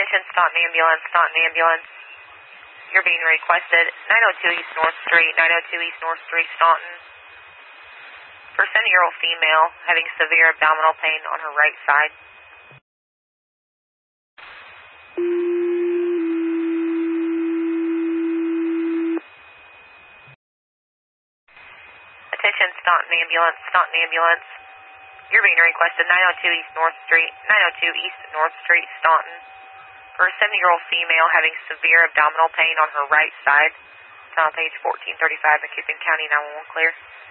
Attention, Staunton Ambulance, Staunton Ambulance. You're being requested 902 East North Street, 902 East North Street, Staunton. For a 70-year-old female having severe abdominal pain on her right side. Attention, Staunton Ambulance, Staunton Ambulance. You're being requested 902 East North Street, 902 East North Street, Staunton. For a 70-year-old female having severe abdominal pain on her right side. It's on page 1435, McKibbin County 911 clear.